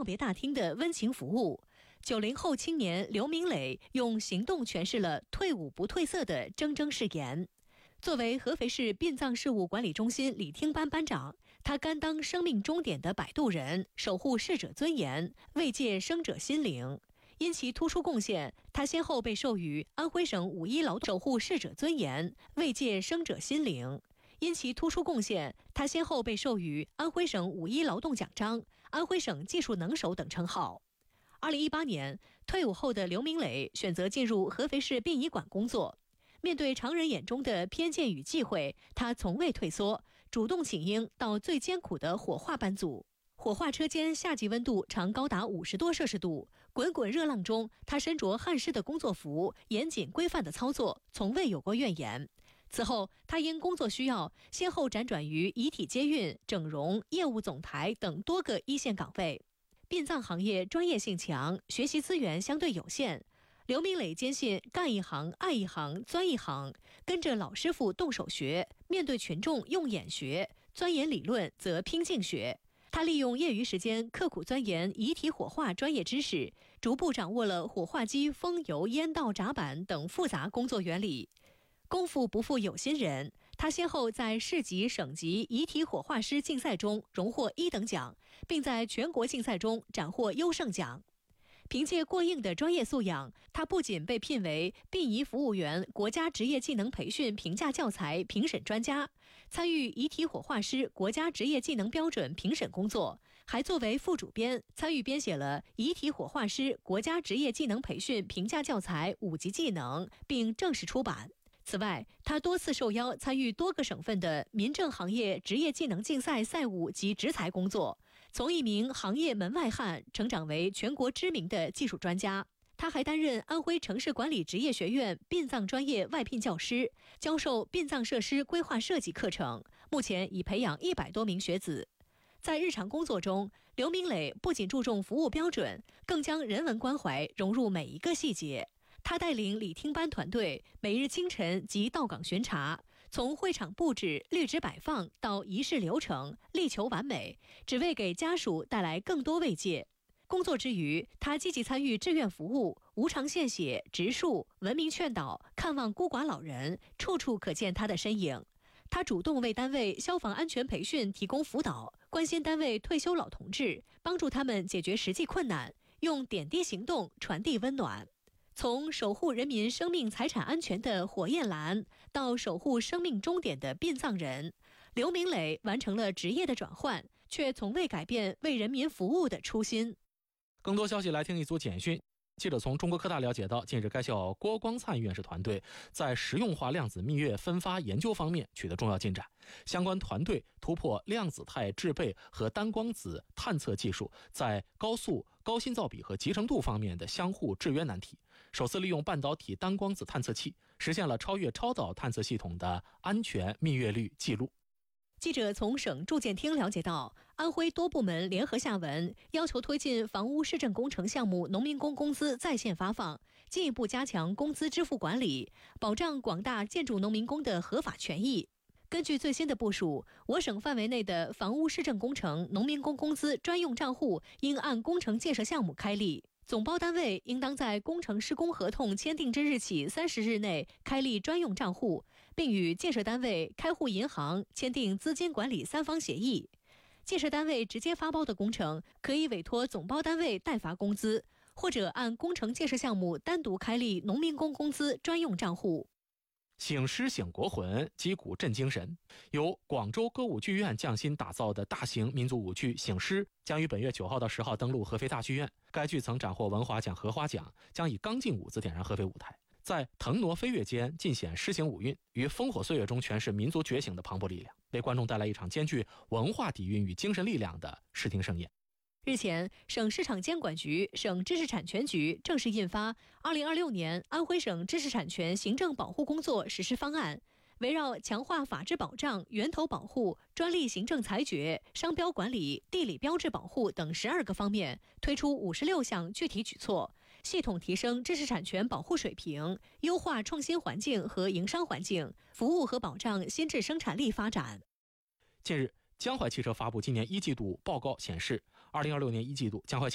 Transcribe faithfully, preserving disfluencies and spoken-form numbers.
别大厅的温情服务。九零后青年刘明磊用行动诠释了退伍不褪色的铮铮誓言。作为合肥市殡葬事务管理中心礼厅班班长，他甘当生命终点的摆渡人，守护逝者尊严，慰藉生者心灵。因其突出贡献，他先后被授予安徽省五一劳动守护逝者尊严，慰藉生者心灵。因其突出贡献，他先后被授予安徽省五一劳动奖章、安徽省技术能手等称号。二零一八年，退伍后的刘明磊选择进入合肥市殡仪馆工作。面对常人眼中的偏见与忌讳，他从未退缩，主动请缨到最艰苦的火化班组。火化车间夏季温度常高达五十多摄氏度，滚滚热浪中，他身着汗湿的工作服，严谨规范的操作，从未有过怨言。此后，他因工作需要，先后辗转于遗体接运、整容、业务总台等多个一线岗位。殡葬行业专业性强，学习资源相对有限。刘明磊坚信干一行爱一行钻一行，跟着老师傅动手学，面对群众用眼学，钻研理论则拼劲学。他利用业余时间刻苦钻研遗体火化专业知识，逐步掌握了火化机封油、烟道、闸板等复杂工作原理。功夫不负有心人，他先后在市级、省级遗体火化师竞赛中荣获一等奖，并在全国竞赛中斩获优胜奖。凭借过硬的专业素养，他不仅被聘为殡仪服务员国家职业技能培训评价教材评审专家，参与遗体火化师国家职业技能标准评审工作，还作为副主编参与编写了遗体火化师国家职业技能培训评价教材五级技能，并正式出版。此外，他多次受邀参与多个省份的民政行业职业技能竞赛赛务及执裁工作，从一名行业门外汉成长为全国知名的技术专家。他还担任安徽城市管理职业学院殡葬专业外聘教师，教授殡葬设施规划设计课程，目前已培养一百多名学子。在日常工作中，刘明磊不仅注重服务标准，更将人文关怀融入每一个细节。他带领礼厅班团队每日清晨即到岗巡查，从会场布置、绿植摆放到仪式流程，力求完美，只为给家属带来更多慰藉。工作之余，他积极参与志愿服务，无偿献血、植树、文明劝导、看望孤寡老人，处处可见他的身影。他主动为单位消防安全培训提供辅导，关心单位退休老同志，帮助他们解决实际困难，用点滴行动传递温暖。从守护人民生命财产安全的火焰蓝，到守护生命终点的殡葬人，刘明磊完成了职业的转换，却从未改变为人民服务的初心。 更多消息来听一组简讯。记者从中国科大了解到，近日该校郭光灿院士团队在实用化量子蜜月分发研究方面取得重要进展，相关团队突破量子态制备和单光子探测技术在高速、高信噪比和集成度方面的相互制约难题，首次利用半导体单光子探测器实现了超越超导探测系统的安全蜜月率记录。 记者从省住建厅了解到，安徽多部门联合下文，要求推进房屋市政工程项目农民工工资在线发放，进一步加强工资支付管理，保障广大建筑农民工的合法权益。根据最新的部署，我省范围内的房屋市政工程农民工工资专用账户应按工程建设项目开立，总包单位应当在工程施工合同签订之日起三十日内开立专用账户，并与建设单位、开户银行签订资金管理三方协议。建设单位直接发包的工程，可以委托总包单位代发工资，或者按工程建设项目单独开立农民工工资专用账户。 醒狮醒国魂，击鼓振精神。由广州歌舞剧院匠心打造的大型民族舞剧《醒狮》将于本月九号到十号登陆合肥大剧院。该剧曾斩获文华奖、荷花奖，将以刚劲舞姿点燃合肥舞台，在腾挪飞跃间尽显狮行舞韵，于烽火岁月中诠释民族觉醒的磅礴力量，为观众带来一场兼具文化底蕴与精神力量的视听盛宴。 日前，省市场监管局、省知识产权局正式印发《二零二六年安徽省知识产权行政保护工作实施方案》，围绕强化法治保障、源头保护、专利行政裁决、商标管理、地理标志保护等十二个方面，推出五十六项具体举措，系统提升知识产权保护水平，优化创新环境和营商环境，服务和保障新质生产力发展。 近日，江淮汽车发布今年一季度报告显示，二零二六年一季度，江淮汽